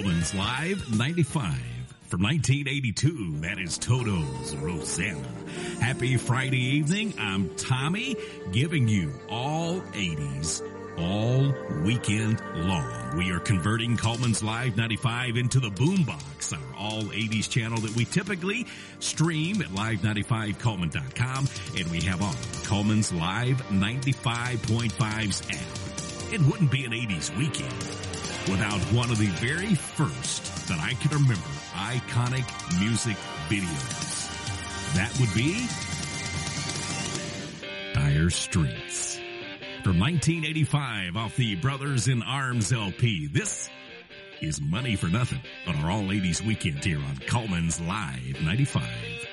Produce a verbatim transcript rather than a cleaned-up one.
Coleman's Live ninety-five. From nineteen eighty-two, that is Toto's Rosanna. Happy Friday evening. I'm Tommy, giving you all eighties all weekend long. We are converting Coleman's Live ninety-five into the Boombox, our all eighties channel that we typically stream at live ninety-five coleman dot com, and we have on Coleman's Live ninety-five point five's app. It wouldn't be an eighties weekend without one of the very first that I can remember iconic music videos. That would be Dire Straits. From nineteen eighty-five off the Brothers in Arms L P. This is Money for Nothing on our all eighties weekend here on Coleman's Live ninety-five.